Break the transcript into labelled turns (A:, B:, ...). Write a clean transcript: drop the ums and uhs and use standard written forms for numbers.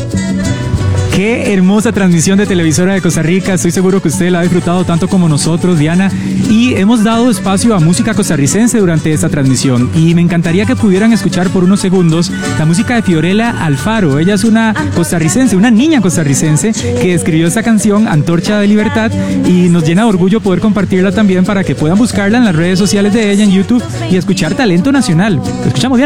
A: Qué hermosa transmisión de Televisora de Costa Rica. Estoy seguro que usted la ha disfrutado tanto como nosotros, Diana. Y hemos dado espacio a música costarricense durante esta transmisión. Y me encantaría que pudieran escuchar por unos segundos la música de Fiorella Alfaro. Ella es una costarricense, una niña costarricense que escribió esta canción, Antorcha de Libertad. Y nos llena de orgullo poder compartirla también para que puedan buscarla en las redes sociales de ella, en YouTube, y escuchar talento nacional. Lo escuchamos, Diana.